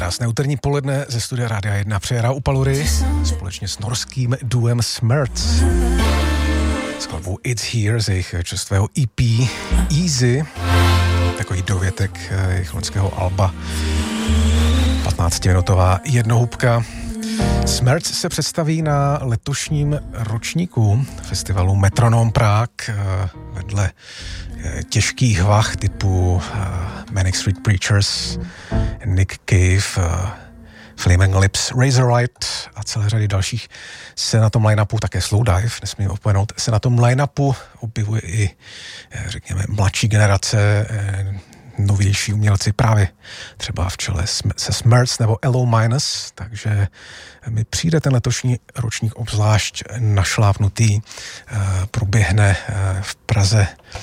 Krásné úterní poledne ze studia Rádia 1 přeje Rau Palury společně s norským duem Smrts. S skladbou It's Here z jejich čerstvého EP Easy, takový dovětek jejich loňského alba, 15-minutová jednohubka. Smrts se představí na letošním ročníku festivalu Metronom Prague vedle těžkých vah typu Manic Street Preachers, Nick Cave, Flaming Lips, Razorlight a celé řady dalších se na tom line-upu, také Slowdive, nesmím opomenout, se na tom line-upu objevuje i, řekněme, mladší generace, novější umělci právě třeba v čele se Smrts nebo Elo Minus, takže mi přijde ten letošní ročník obzvlášť našlápnutý, proběhne v Praze,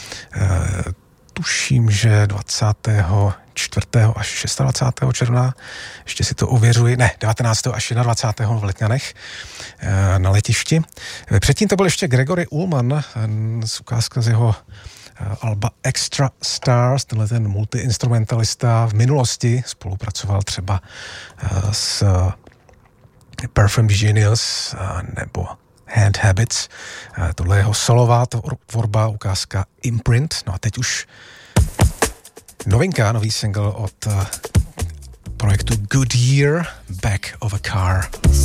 tuším, že 24. až 26. června, ještě si to ověřuji, 19. až 21. v Letňanech na letišti. Předtím to byl ještě Gregory Ullman, ukázka z jeho alba Extra Stars, tenhle ten multiinstrumentalista v minulosti spolupracoval třeba s Perfume Genius nebo Hand Habits. Tohle je jeho solová tvorba, ukázka Imprint. No a teď už novinka, nový single od projektu Goodyear, Back of a Car.